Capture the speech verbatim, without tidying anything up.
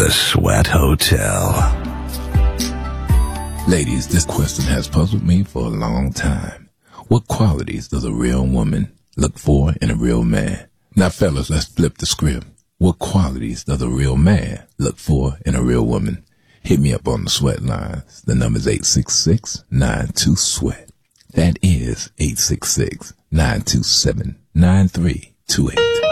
The Sweat Hotel. Ladies, this question has puzzled me for a long time. What qualities does a real woman look for in a real man? Now, fellas, let's flip the script. What qualities does a real man look for in a real woman? Hit me up on the sweat lines. The number's eight six six, nine two, sweat. That is eight six six, nine two seven, nine three two eight.